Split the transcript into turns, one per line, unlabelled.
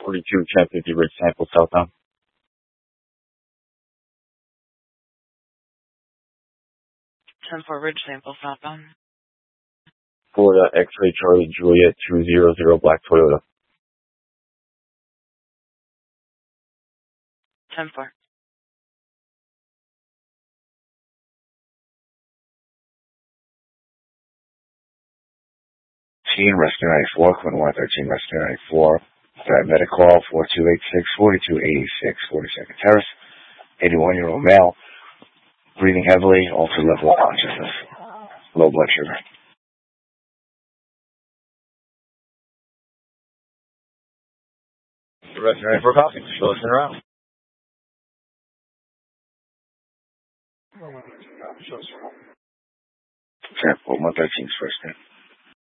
42, 1050 Ridge sample southbound.
Ridge sample southbound.
Florida X-ray Charlie Juliet 200 black Toyota.
10-4.
Rescue 94, Quinn 113, Rescue 94. Medic call 4286-4286, 42nd Terrace. 81-year-old male, breathing heavily, altered level of consciousness, low blood sugar.
Rescue 94 copy. Show us in around.
Sample 113's first name.